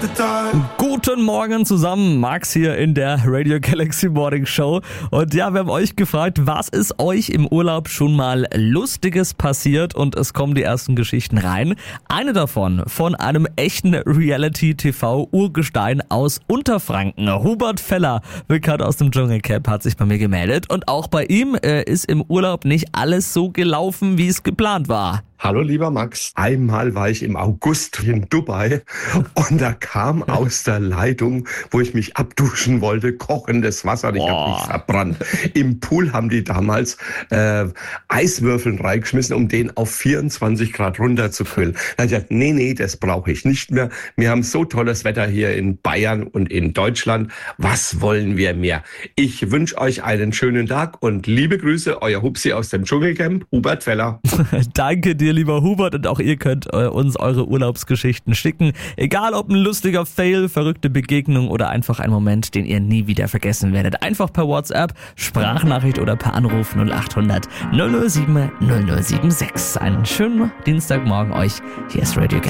Guten Morgen zusammen, Max hier in der Radio Galaxy Morning Show. Und ja, wir haben euch gefragt, was ist euch im Urlaub schon mal Lustiges passiert? Und es kommen die ersten Geschichten rein. Eine davon von einem echten Reality-TV-Urgestein aus Unterfranken. Hubert Feller, bekannt aus dem Dschungelcamp, hat sich bei mir gemeldet. Und auch bei ihm ist im Urlaub nicht alles so gelaufen, wie es geplant war. Hallo lieber Max, einmal war ich im August in Dubai und da kam aus der Leitung, wo ich mich abduschen wollte, kochendes Wasser. Ich habe mich verbrannt. Im Pool haben die damals Eiswürfeln reingeschmissen, um den auf 24 Grad runterzukühlen. Da habe ich gesagt, nee, das brauche ich nicht mehr. Wir haben so tolles Wetter hier in Bayern und in Deutschland. Was wollen wir mehr? Ich wünsche euch einen schönen Tag und liebe Grüße, euer Hupsi aus dem Dschungelcamp, Hubert Feller. Danke dir, lieber Hubert, und auch ihr könnt uns eure Urlaubsgeschichten schicken. Egal ob ein lustiger Fail, verrückte Begegnung oder einfach ein Moment, den ihr nie wieder vergessen werdet. Einfach per WhatsApp, Sprachnachricht oder per Anruf 0800 007 0076. Einen schönen Dienstagmorgen euch. Hier ist Radio Galaxy.